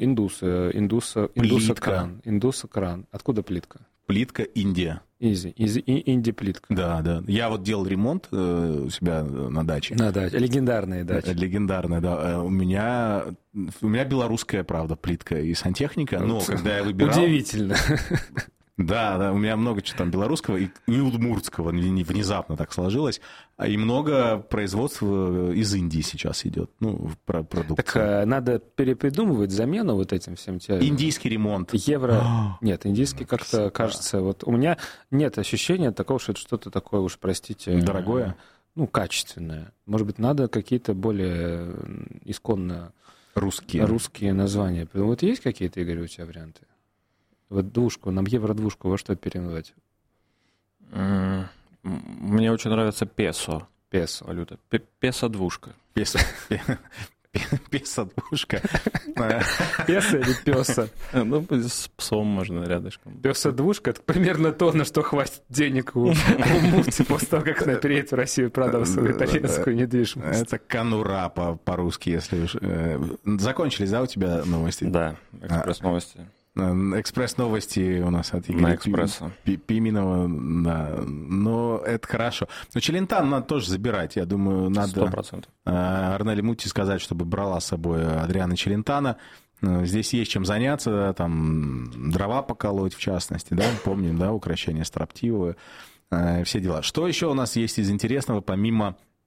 индуса-кран. Откуда плитка? Плитка Индия. Из Индии плитка. Да. Я вот делал ремонт у себя на даче. На даче. Легендарная дача. Легендарная, да. У меня белорусская, правда, плитка и сантехника, но когда я выбирал... Удивительно. Да, у меня много чего там белорусского и удмуртского, внезапно так сложилось. И много производства из Индии сейчас идет, продукция. Так надо перепридумывать замену вот этим всем. Индийский ремонт. Нет, индийский как-то кажется... Вот у меня нет ощущения такого, что это что-то такое уж, простите... Дорогое? Качественное. Может быть, надо какие-то более исконно... Русские названия. Вот есть какие-то, Игорь, у тебя варианты? Вот двушку, нам евро-двушку во что переименовать? Мне очень нравится песо. Песо. Валюта. Песо-двушка. Песо-двушка. Песо или песо? Ну, с псом можно рядышком. Песо-двушка — это примерно то, на что хватит денег у Мути после того, как она переедет в Россию, продав свою итальянскую недвижимость. Это конура по-русски, если уж... Закончились, да, у тебя новости? Да, экспресс-новости. Экспресс-новости у нас от Игоря Пименова, да. Но это хорошо. Но Челентано надо тоже забирать, я думаю, надо 100%. Орнелле Мути сказать, чтобы брала с собой Адриано Челентано. Здесь есть чем заняться, там дрова поколоть, в частности, да, помним, да, укрощение строптивое, все дела. Что еще у нас есть из интересного, помимо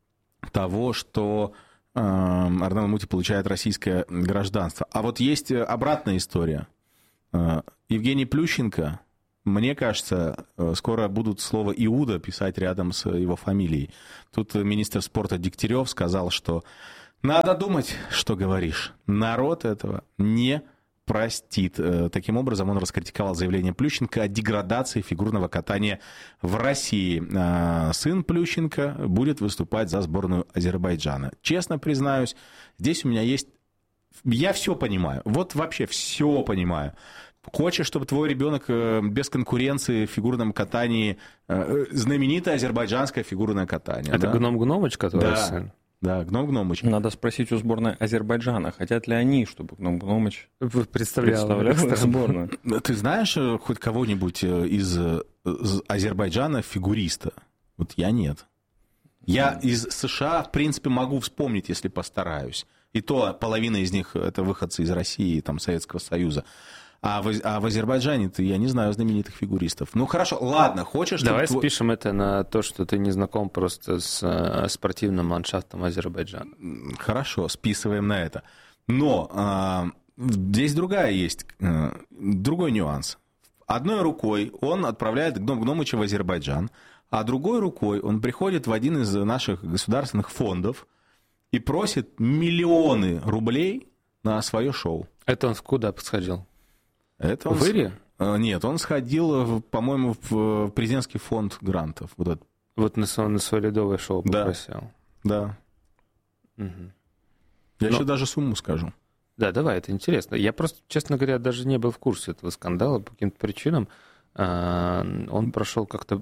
того, что Арнел Мути получает российское гражданство. А вот есть обратная история. Евгений Плющенко, мне кажется, скоро будут слово «Иуда» писать рядом с его фамилией. Тут министр спорта Дегтярев сказал, что надо думать, что говоришь. Народ этого не простит. Таким образом, он раскритиковал заявление Плющенко о деградации фигурного катания в России. Сын Плющенко будет выступать за сборную Азербайджана. Честно признаюсь, здесь у меня есть... Я все понимаю. Вот вообще все понимаю. Хочешь, чтобы твой ребенок без конкуренции в фигурном катании... Знаменитое азербайджанское фигурное катание. Это да? Гном Гномыч, который сын? Да, Гном Гномыч. Надо спросить у сборной Азербайджана, хотят ли они, чтобы Гном Гномыч представлял сборную. Ты знаешь хоть кого-нибудь из Азербайджана фигуриста? Вот я нет. Я из США, в принципе, могу вспомнить, если постараюсь. И то половина из них — это выходцы из России, там, Советского Союза. А в Азербайджане-то я не знаю знаменитых фигуристов. Ну, хорошо, ладно, хочешь... Давай спишем это на то, что ты не знаком просто с спортивным ландшафтом Азербайджана. Хорошо, списываем на это. Но здесь другой нюанс. Одной рукой он отправляет Гном Гномыча в Азербайджан, а другой рукой он приходит в один из наших государственных фондов и просит миллионы рублей на свое шоу. Это он куда сходил? Это в Ире? Нет, он сходил, по-моему, в президентский фонд грантов. Вот на свое ледовое шоу попросил. Да. Угу. Я еще даже сумму скажу. Да, давай, это интересно. Я просто, честно говоря, даже не был в курсе этого скандала по каким-то причинам. Он прошел как-то,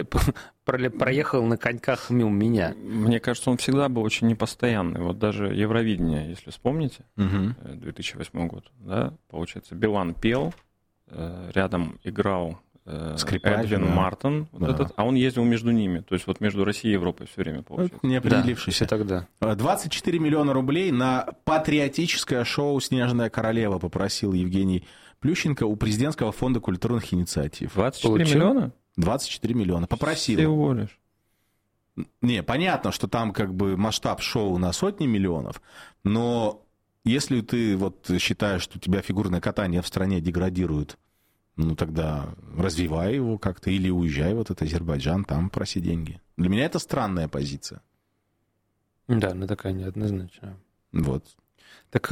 проехал на коньках мимо меня. Мне кажется, он всегда был очень непостоянный. Вот даже Евровидение, если вспомните, 2008 год, да, получается, Билан пел, рядом играл Скрипач, Эдвин Мартин, а он ездил между ними. То есть вот между Россией и Европой все время получается. Не определившийся. Тогда. 24 миллиона рублей на патриотическое шоу «Снежная королева» попросил Евгений Плющенко у президентского фонда культурных инициатив. 24 миллиона? 24 миллиона. Попросил. Всего лишь. Не, понятно, что там как бы масштаб шоу на сотни миллионов, но если ты вот считаешь, что у тебя фигурное катание в стране деградирует, ну тогда развивай его как-то или уезжай в этот Азербайджан, там проси деньги. Для меня это странная позиция. Да, она такая неоднозначная. Вот. Так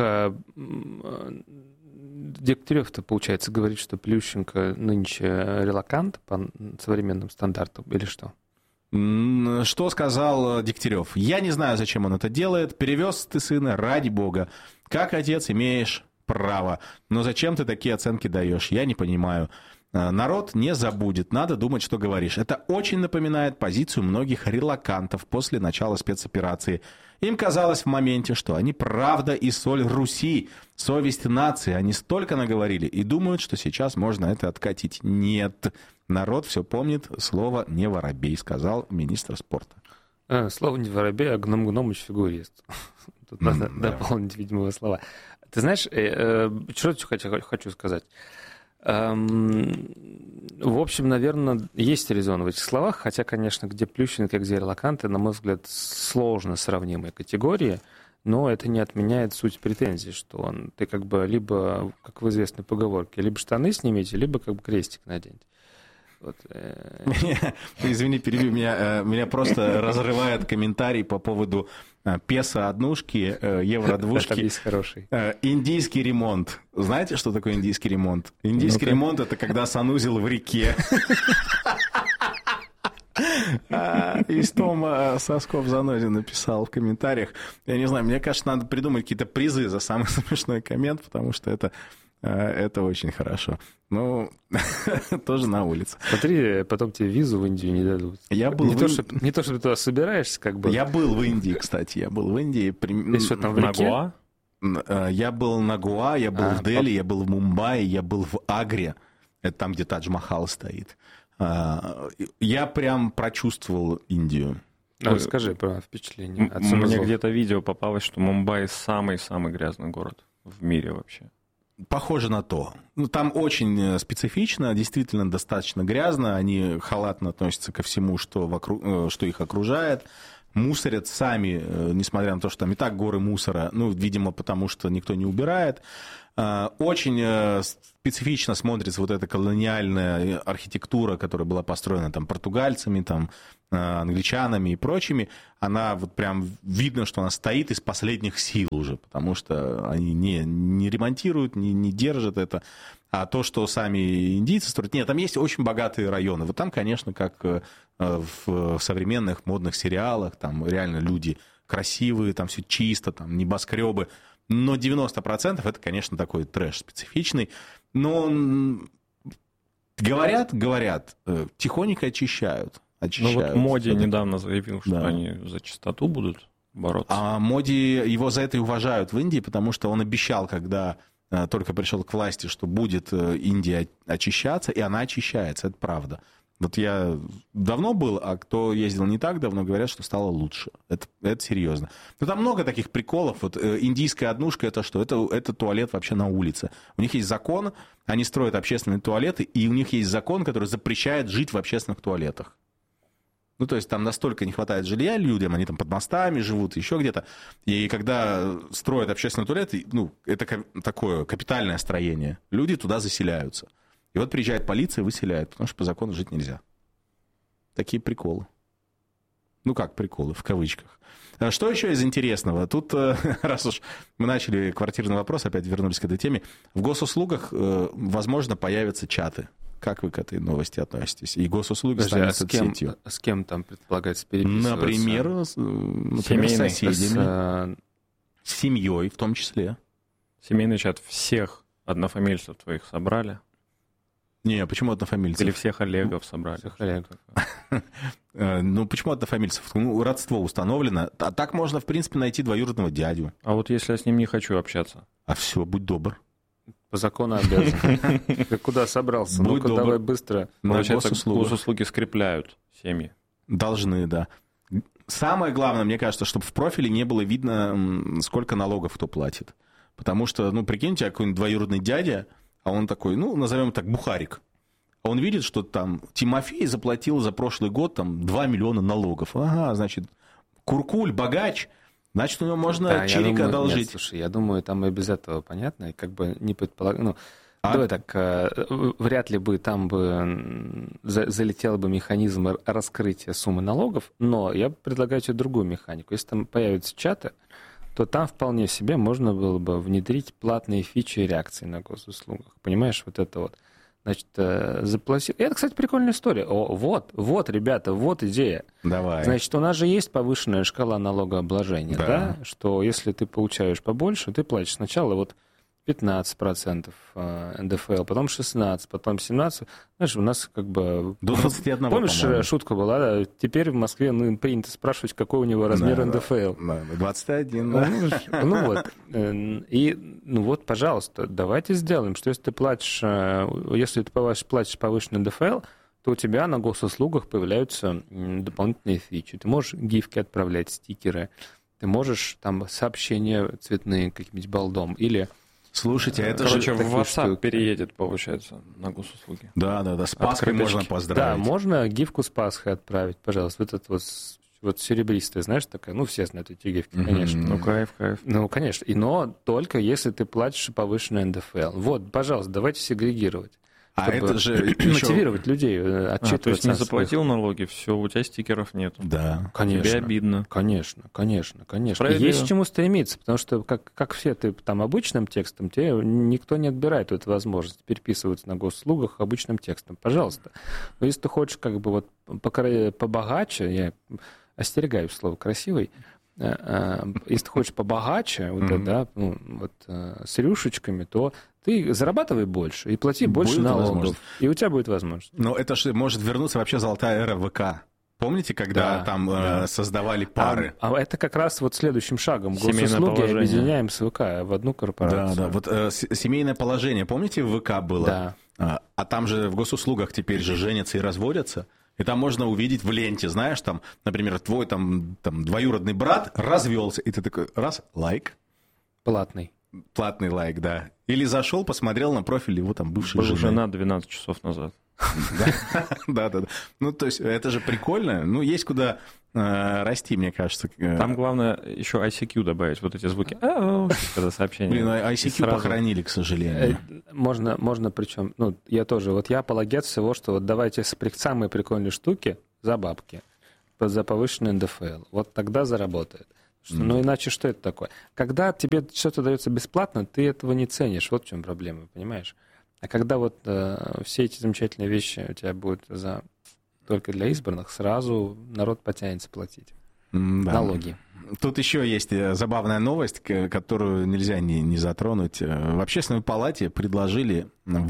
Дегтярев-то, получается, говорит, что Плющенко нынче релакант по современным стандартам, или что? Что сказал Дегтярев? Я не знаю, зачем он это делает. Перевез ты сына, ради бога. Как отец имеешь право. Но зачем ты такие оценки даешь? Я не понимаю. Народ не забудет. Надо думать, что говоришь. Это очень напоминает позицию многих релакантов после начала спецоперации. Им казалось в моменте, что они правда и соль Руси, совесть нации. Они столько наговорили и думают, что сейчас можно это откатить. Нет. Народ все помнит. Слово не воробей, сказал министр спорта. Слово не воробей, а Гном Гномыч фигурист. Тут надо дополнить, видимо, его слова. Ты знаешь, что хочу сказать. В общем, наверное, есть резон в этих словах, хотя, конечно, где Плющенко, где релаканты, на мой взгляд, сложно сравнимые категории, но это не отменяет суть претензий, что ты как бы либо, как в известной поговорке, либо штаны снимите, либо как бы крестик наденьте. Вот. Извини, перебью, меня просто разрывает комментарий по поводу песо однушки, евро двушки. Там есть хороший. Индийский ремонт. Знаете, что такое индийский ремонт? Индийский ремонт — это когда санузел в реке. Истом Сосков Занозин написал в комментариях. Я не знаю, мне кажется, надо придумать какие-то призы за самый смешной коммент, потому что это очень хорошо. Ну, тоже на улице. Смотри, потом тебе визу в Индию не дадут. Не то, что ты туда собираешься, как бы. Я был в Индии, кстати. Я был в Индии. И что там, в реке? Гоа? Я был на Гоа, я был в Дели, я был в Мумбаи, я был в Агре. Это там, где Тадж-Махал стоит. Я прям прочувствовал Индию. Расскажи про впечатление. Мне где-то видео попалось, что Мумбаи самый-самый грязный город в мире вообще. Похоже на то. Ну, там очень специфично, действительно достаточно грязно. Они халатно относятся ко всему, что их окружает. мусорят сами, несмотря на то, что там и так горы мусора, ну, видимо, потому что никто не убирает. Очень специфично смотрится вот эта колониальная архитектура, которая была построена там португальцами, там, англичанами и прочими. Она вот прям видно, что она стоит из последних сил уже, потому что они не ремонтируют, не держат это. А то, что сами индийцы строят... Нет, там есть очень богатые районы. Вот там, конечно, как в современных модных сериалах, там реально люди красивые, там все чисто, там небоскребы. Но 90% это, конечно, такой трэш специфичный. Но говорят, тихонько очищают. Ну вот Моди недавно заявил, что они за чистоту будут бороться. А Моди, его за это и уважают в Индии, потому что он обещал, когда только пришел к власти, что будет Индия очищаться, и она очищается, это правда. Вот я давно был, а кто ездил не так давно, говорят, что стало лучше. Это серьезно. Но там много таких приколов. Вот индийская однушка, это что? Это туалет вообще на улице. У них есть закон, они строят общественные туалеты, и у них есть закон, который запрещает жить в общественных туалетах. Ну, то есть там настолько не хватает жилья людям, они там под мостами живут, еще где-то. И когда строят общественный туалет, ну, это такое капитальное строение, люди туда заселяются. И вот приезжает полиция и выселяет, потому что по закону жить нельзя. Такие приколы. Ну, как приколы, в кавычках. Что еще из интересного? Тут, раз уж мы начали квартирный вопрос, опять вернулись к этой теме, в госуслугах, возможно, появятся чаты. Как вы к этой новости относитесь? И госуслуги станут соцсетью. С кем там предполагается переписываться? Например, с соседями. С семьей в том числе. Семейный чат всех однофамильцев твоих собрали? Не, почему однофамильцев? Или всех Олегов собрали? Всех Олегов. Ну, почему однофамильцев? Ну, родство установлено. А так можно, в принципе, найти двоюродного дядю. А вот если я с ним не хочу общаться? А все, будь добр. По закону обязан. Ты куда собрался? Ну-ка, давай быстро. Получается, госуслуги скрепляют семьи. Должны, да. Самое главное, мне кажется, чтобы в профиле не было видно, сколько налогов кто платит. Потому что, ну, прикиньте, какой-нибудь двоюродный дядя, а он такой, ну, назовем так, бухарик. А он видит, что там Тимофей заплатил за прошлый год там 2 миллиона налогов. Ага, значит, Куркуль, богач, значит, у него можно чирик одолжить. Нет, слушай, я думаю, там и без этого понятно, и как бы не предполагаю. Ну, давай так, вряд ли бы там бы залетел бы механизм раскрытия суммы налогов, но я предлагаю тебе другую механику. Если там появятся чаты, то там вполне себе можно было бы внедрить платные фичи и реакции на госуслугах. Понимаешь, вот это вот. Значит, заплатил. Это, кстати, прикольная история. Вот, ребята, вот идея. Давай. Значит, у нас же есть повышенная шкала налогообложения, да? Что если ты получаешь побольше, ты платишь сначала вот 15% НДФЛ, потом 16%, потом 17%. Знаешь, у нас как бы... До 21%, помнишь, по-моему. шутка была, да? Теперь в Москве принято спрашивать, какой у него размер НДФЛ. 21, да. Ну вот. И, ну вот, пожалуйста, давайте сделаем, что если ты платишь, если ты платишь повышенный НДФЛ, то у тебя на госуслугах появляются дополнительные фичи. Ты можешь гифки отправлять, стикеры, ты можешь там сообщения цветные каким-нибудь балдом или... Слушайте, это короче, же... в WhatsApp переедет, получается, на госуслуги. Да, с Пасхой можно поздравить. Да, можно гифку с Пасхой отправить, пожалуйста. Вот это вот серебристая, знаешь, такая, ну, все знают эти гифки, конечно. Ну, кайф. Ну, конечно. Но только если ты платишь повышенный НДФЛ. Вот, пожалуйста, давайте сегрегировать. А это же мотивировать людей, отчитываться. То есть не заплатил налоги, все, у тебя стикеров нет. Да. Конечно. Тебе обидно. Конечно. Есть к чему стремиться, потому что, как все ты там обычным текстом, тебе никто не отбирает эту возможность переписываться на госуслугах обычным текстом. Пожалуйста. Но если ты хочешь как бы вот побогаче, я остерегаюсь слова «красивый», если ты хочешь побогаче, с рюшечками, то ты зарабатывай больше и плати больше налогов, и у тебя будет возможность. Но это же может вернуться вообще золотая эра ВК. Помните, когда там создавали пары? А это как раз вот следующим шагом. Госуслуги объединяем с ВК в одну корпорацию. Да. Вот семейное положение, помните, в ВК было? Да. А там же в госуслугах теперь же женятся и разводятся. И там можно увидеть в ленте, знаешь, там, например, твой там двоюродный брат развелся, и ты такой, раз, лайк. Платный лайк, да. Или зашел, посмотрел на профиль его там бывшей жены. Жена 12 часов назад. Да. Ну, то есть, это же прикольно. Ну, есть куда расти, мне кажется. Там главное еще ICQ добавить, вот эти звуки, когда сообщение. Блин, ICQ похоронили, к сожалению. Можно причем, я тоже, я апологет всего, что давайте самые прикольные штуки за бабки, за повышенный НДФЛ. Вот тогда заработает. Иначе что это такое? Когда тебе что-то дается бесплатно, ты этого не ценишь. Вот в чем проблема, понимаешь? А когда все эти замечательные вещи у тебя будут только для избранных, сразу народ потянется платить налоги. Тут еще есть забавная новость, которую нельзя не затронуть. В Общественной палате предложили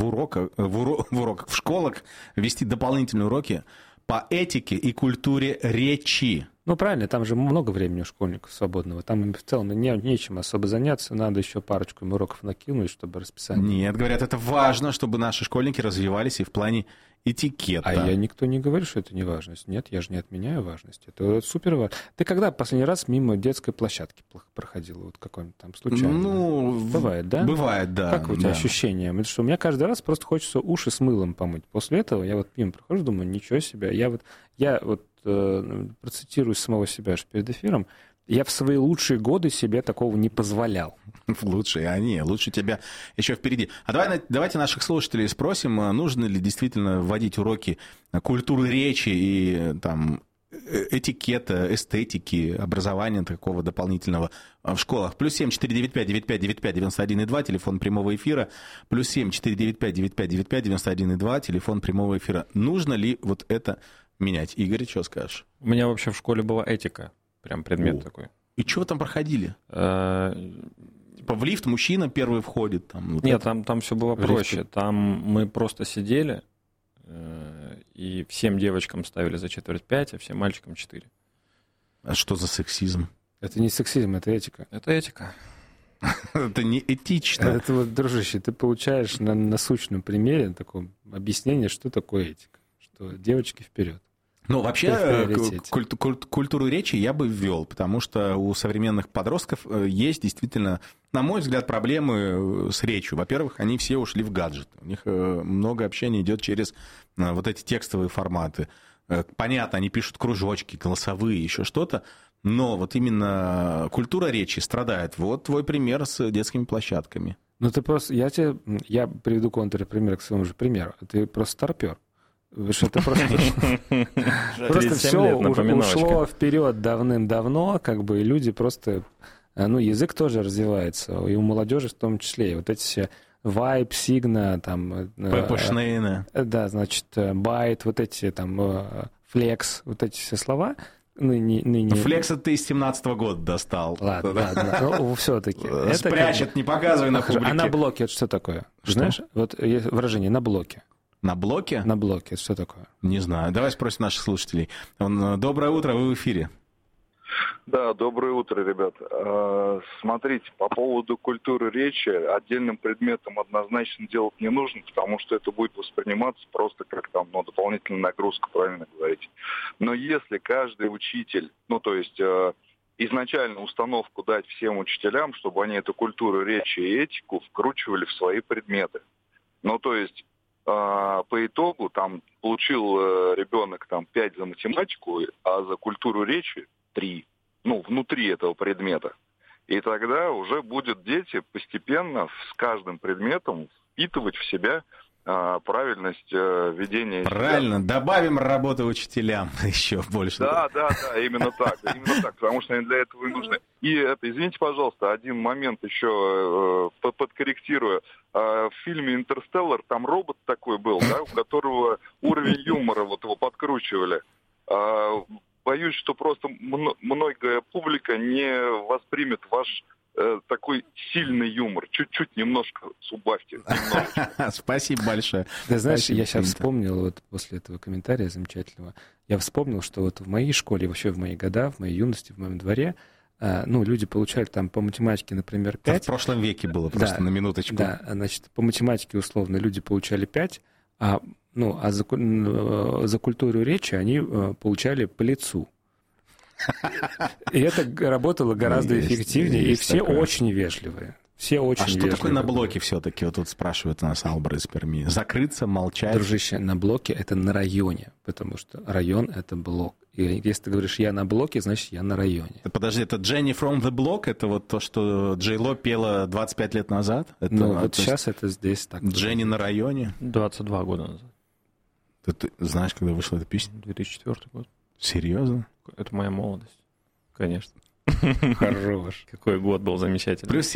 в школах ввести дополнительные уроки по этике и культуре речи. Правильно, там же много времени у школьников свободного. Там им в целом нечем особо заняться. Надо еще парочку уроков накинуть, чтобы расписание... Нет, говорят, это важно, чтобы наши школьники развивались и в плане этикета. А никто не говорит, что это не важность. Нет, я же не отменяю важность. Это супер важно. Ты когда последний раз мимо детской площадки проходил? Вот какой-нибудь там случайно? Бывает, да? Бывает, да. Как у тебя ощущения? Потому что у меня каждый раз просто хочется уши с мылом помыть. После этого я мимо прохожу, думаю, ничего себе. Я процитирую самого себя аж перед эфиром. Я в свои лучшие годы себе такого не позволял. Лучше тебя еще впереди. А давайте наших слушателей спросим, нужно ли действительно вводить уроки культуры речи и этикета, эстетики, образования такого дополнительного в школах. +7 495 9595 91,2, телефон прямого эфира. +7 495 9595 91,2, телефон прямого эфира. Нужно ли это менять? Игорь, что скажешь? У меня вообще в школе была этика. Прям предмет такой. И что вы там проходили? В лифт мужчина первый входит. Нет, там все было проще. Там мы просто сидели, и всем девочкам ставили за четверть 5, а всем мальчикам 4. А что за сексизм? Это не сексизм, это этика. Это этика. Это не этично. Это дружище, ты получаешь на насущном примере такое объяснение, что такое этика. Что девочки вперед. Вообще, культуру речи я бы ввел, потому что у современных подростков есть действительно, на мой взгляд, проблемы с речью. Во-первых, они все ушли в гаджеты. У них много общения идет через эти текстовые форматы. Понятно, они пишут кружочки, голосовые, еще что-то, но именно культура речи страдает. Вот твой пример с детскими площадками. Я приведу контрпример к своему же примеру. Ты просто старпер. Это просто все ушло вперед давным-давно, и люди просто... язык тоже развивается, и у молодежи в том числе. И вот эти все вайп, сигна, Пеппа Шнейна. Да, значит, байт, флекс, эти все слова. Флекс ты из 17-го года достал. Ладно, все-таки. Спрячет, не показывай на публике. А на блоке это что такое? Знаешь, есть выражение «на блоке». На блоке? На блоке. Что такое? Не знаю. Давай спросим наших слушателей. Доброе утро, вы в эфире. Да, доброе утро, ребята. Смотрите, по поводу культуры речи отдельным предметом однозначно делать не нужно, потому что это будет восприниматься просто как дополнительная нагрузка, правильно говорите. Но если каждый учитель, изначально установку дать всем учителям, чтобы они эту культуру речи и этику вкручивали в свои предметы. По итогу получил ребенок 5 за математику, а за культуру речи 3, внутри этого предмета. И тогда уже будут дети постепенно с каждым предметом впитывать в себя правильность ведения. Правильно, себя. Добавим работу учителям еще больше. Да, именно так, потому что они для этого и нужны. И извините, пожалуйста, один момент еще подкорректирую. В фильме «Интерстеллар» там робот такой был, да, у которого уровень юмора его подкручивали. Боюсь, что просто многое публика не воспримет ваш такой сильный юмор. Чуть-чуть немножко субавьте. Спасибо большое. Ты знаешь, я сейчас вспомнил после этого комментария замечательного, я вспомнил, что в моей школе, вообще в мои года, в моей юности, в моем дворе, люди получали по математике, например, 5. Это в прошлом веке было, просто на минуточку. Да, значит, по математике, условно, люди получали 5, а за культуру речи они получали по лицу. И это работало гораздо эффективнее, и все очень вежливые. Все очень А что вежливы. такое на блоке все-таки? Вот тут спрашивает нас Албер из Перми. Закрыться, молчать? Дружище, на блоке — это на районе, потому что район — это блок. И если ты говоришь «я на блоке», значит, я на районе. Подожди, это Jenny from the Block? Это вот то, что Джей Ло пела 25 лет назад? Это, Ну, вот сейчас это здесь так. Дженни на районе? 22 года назад. Ты знаешь, когда вышла эта песня? 2004 год. Серьезно? Это моя молодость. Конечно. Хорош. Какой год был замечательный. Плюс